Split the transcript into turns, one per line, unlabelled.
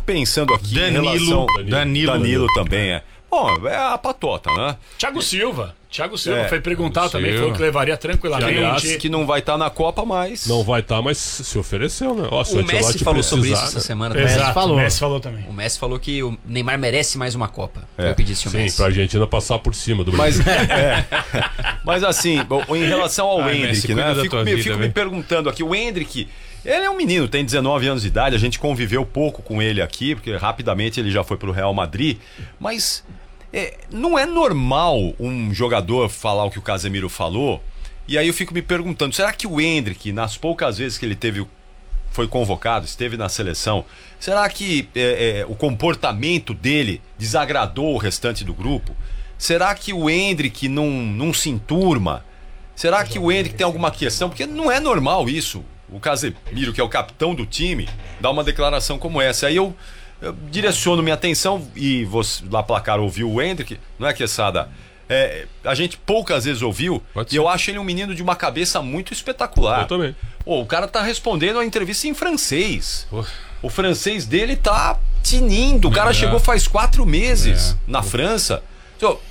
pensando aqui em relação... Danilo também é. Bom, é a patota, né?
Thiago Silva foi perguntado também, falou que levaria tranquilamente.
Que não vai estar na Copa, mas...
Não vai estar, mas se ofereceu, né? Ó, se
o Messi falou sobre isso essa semana.
O Messi falou também.
O Messi falou que o Neymar merece mais uma Copa. Foi o que disse o Messi.
Sim, pra Argentina passar por cima do Brasil.
Mas assim, em relação ao Endrick, né? Fico me perguntando aqui, o Endrick... Ele é um menino, tem 19 anos de idade, a gente conviveu pouco com ele aqui, porque rapidamente ele já foi pro Real Madrid, mas não é normal um jogador falar o que o Casemiro falou, e aí eu fico me perguntando, será que o Endrick, nas poucas vezes que ele foi convocado, esteve na seleção, será que o comportamento dele desagradou o restante do grupo? Será que o Endrick não se enturma? Será que o Endrick tem alguma questão? Porque não é normal isso. O Casemiro, que é o capitão do time, dá uma declaração como essa. Aí eu direciono minha atenção, e você lá placar ouviu o Endrick, não é, Quesada? A gente poucas vezes ouviu, e eu acho ele um menino de uma cabeça muito espetacular.
Eu também.
O cara tá respondendo a entrevista em francês. O francês dele tá tinindo. O cara chegou faz 4 meses na França.